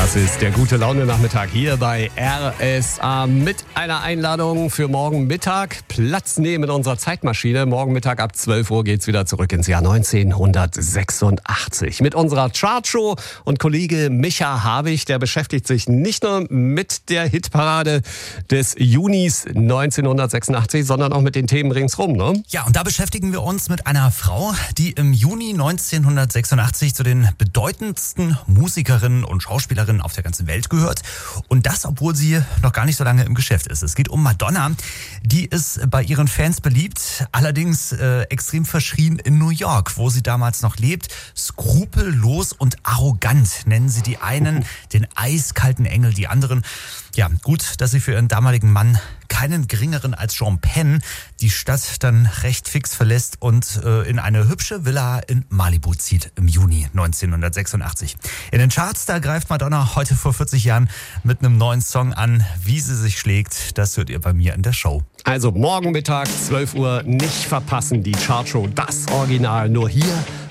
Das ist der Gute-Laune-Nachmittag hier bei RSA mit einer Einladung für morgen Mittag. Platz nehmen in unserer Zeitmaschine. Morgen Mittag ab 12 Uhr geht's wieder zurück ins Jahr 1986 mit unserer Chartshow. Und Kollege Micha Havig, der beschäftigt sich nicht nur mit der Hitparade des Junis 1986, sondern auch mit den Themen ringsrum, ne? Ja, und da beschäftigen wir uns mit einer Frau, die im Juni 1986 zu den bedeutendsten Musikerinnen und Schauspielerinnen auf der ganzen Welt gehört. Und das, obwohl sie noch gar nicht so lange im Geschäft ist. Es geht um Madonna. Die ist bei ihren Fans beliebt, allerdings extrem verschrien in New York, wo sie damals noch lebt. Skrupellos und arrogant nennen sie die einen, den eiskalten Engel die anderen. Ja, gut, dass sie für ihren damaligen Mann keinen geringeren als Sean Penn die Stadt dann recht fix verlässt und in eine hübsche Villa in Malibu zieht im Juni 1986. In den Charts, da greift Madonna heute vor 40 Jahren mit einem neuen Song an. Wie sie sich schlägt, das hört ihr bei mir in der Show. Also morgen Mittag 12 Uhr nicht verpassen, die Chartshow, das Original, nur hier